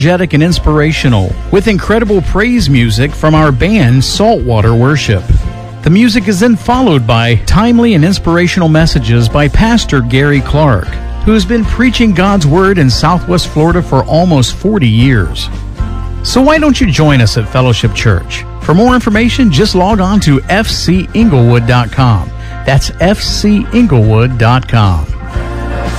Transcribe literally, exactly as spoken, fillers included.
energetic and inspirational, with incredible praise music from our band Saltwater Worship. The music is then followed by timely and inspirational messages by Pastor Gary Clark, who has been preaching God's Word in Southwest Florida for almost forty years. So why don't you join us at Fellowship Church? For more information, just log on to f c inglewood dot com. That's f c inglewood dot com.